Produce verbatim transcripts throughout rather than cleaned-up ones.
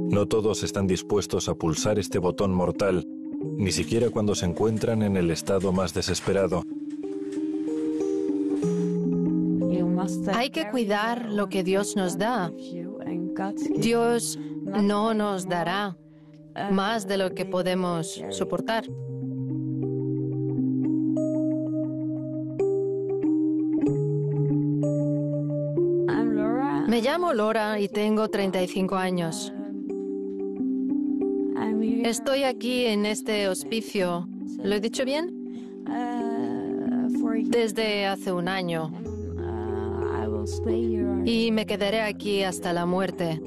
No todos están dispuestos a pulsar este botón mortal, ni siquiera cuando se encuentran en el estado más desesperado. Hay que cuidar lo que Dios nos da. Dios no nos dará más de lo que podemos soportar. Me llamo Laura y tengo treinta y cinco años. Estoy aquí en este hospicio, ¿lo he dicho bien? Desde hace un año. Y me quedaré aquí hasta la muerte.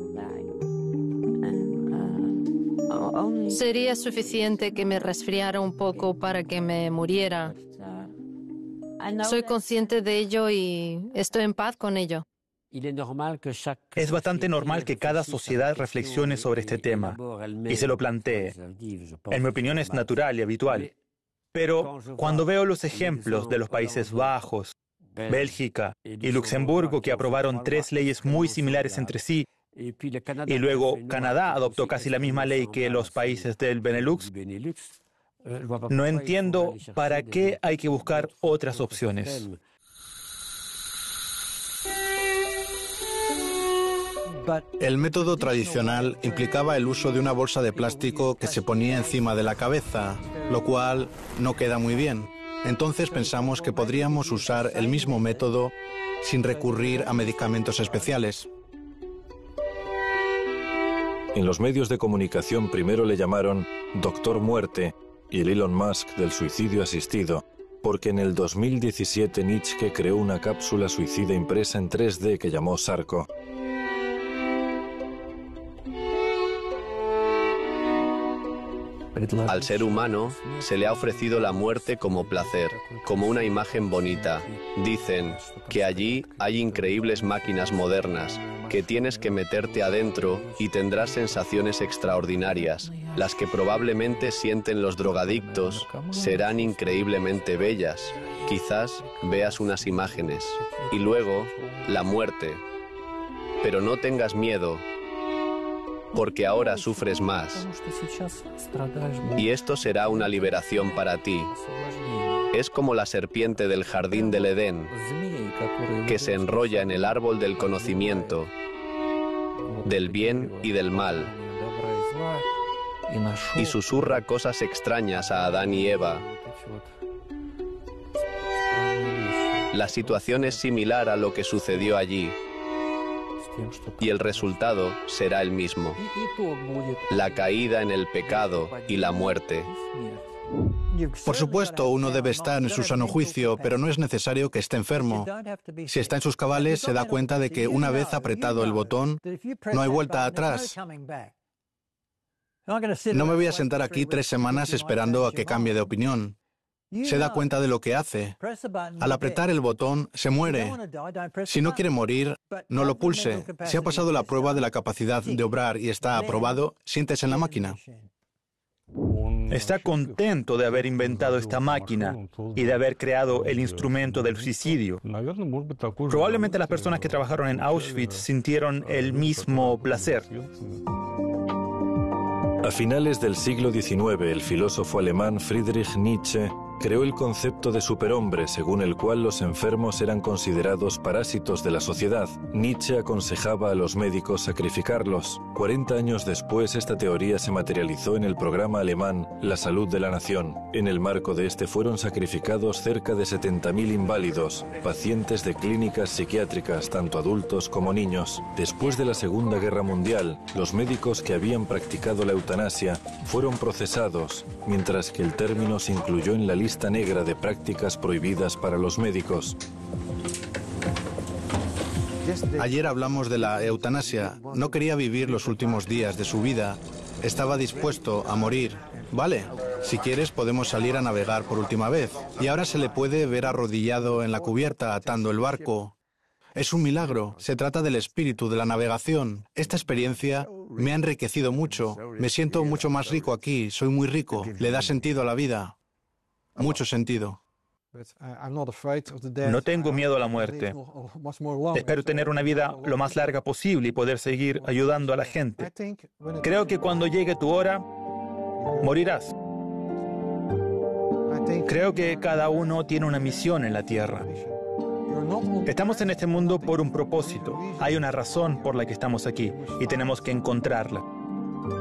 Sería suficiente que me resfriara un poco para que me muriera. Soy consciente de ello y estoy en paz con ello. Es bastante normal que cada sociedad reflexione sobre este tema y se lo plantee. En mi opinión es natural y habitual. Pero cuando veo los ejemplos de los Países Bajos, Bélgica y Luxemburgo, que aprobaron tres leyes muy similares entre sí, y luego Canadá adoptó casi la misma ley que los países del Benelux, no entiendo para qué hay que buscar otras opciones. El método tradicional implicaba el uso de una bolsa de plástico que se ponía encima de la cabeza, lo cual no queda muy bien. Entonces pensamos que podríamos usar el mismo método sin recurrir a medicamentos especiales. En los medios de comunicación primero le llamaron Doctor Muerte y el Elon Musk del suicidio asistido, porque en el dos mil diecisiete Nietzsche creó una cápsula suicida impresa en tres D que llamó Sarco. Al ser humano se le ha ofrecido la muerte como placer, como una imagen bonita. Dicen que allí hay increíbles máquinas modernas, que tienes que meterte adentro y tendrás sensaciones extraordinarias. Las que probablemente sienten los drogadictos serán increíblemente bellas. Quizás veas unas imágenes. Y luego, la muerte. Pero no tengas miedo, porque ahora sufres más. Y esto será una liberación para ti. Es como la serpiente del jardín del Edén, que se enrolla en el árbol del conocimiento, del bien y del mal, y susurra cosas extrañas a Adán y Eva. La situación es similar a lo que sucedió allí, y el resultado será el mismo: la caída en el pecado y la muerte. Por supuesto, uno debe estar en su sano juicio, pero no es necesario que esté enfermo. Si está en sus cabales, se da cuenta de que una vez apretado el botón, no hay vuelta atrás. No me voy a sentar aquí tres semanas esperando a que cambie de opinión. Se da cuenta de lo que hace. Al apretar el botón, se muere. Si no quiere morir, no lo pulse. Si ha pasado la prueba de la capacidad de obrar y está aprobado, siéntese en la máquina. Está contento de haber inventado esta máquina y de haber creado el instrumento del suicidio. Probablemente las personas que trabajaron en Auschwitz sintieron el mismo placer. A finales del siglo diecinueve, el filósofo alemán Friedrich Nietzsche creó el concepto de superhombre, según el cual los enfermos eran considerados parásitos de la sociedad. Nietzsche aconsejaba a los médicos sacrificarlos. cuarenta años después, esta teoría se materializó en el programa alemán La Salud de la Nación. En el marco de este fueron sacrificados cerca de setenta mil inválidos, pacientes de clínicas psiquiátricas, tanto adultos como niños. Después de la Segunda Guerra Mundial, los médicos que habían practicado la eutanasia fueron procesados, mientras que el término se incluyó en la lista negra de prácticas prohibidas para los médicos. Ayer hablamos de la eutanasia. No quería vivir los últimos días de su vida. Estaba dispuesto a morir. Vale, si quieres podemos salir a navegar por última vez. Y ahora se le puede ver arrodillado en la cubierta atando el barco. Es un milagro. Se trata del espíritu de la navegación. Esta experiencia me ha enriquecido mucho. Me siento mucho más rico aquí. Soy muy rico. Le da sentido a la vida. Mucho sentido. No tengo miedo a la muerte. Espero tener una vida lo más larga posible y poder seguir ayudando a la gente. Creo que cuando llegue tu hora, morirás. Creo que cada uno tiene una misión en la Tierra. Estamos en este mundo por un propósito. Hay una razón por la que estamos aquí y tenemos que encontrarla.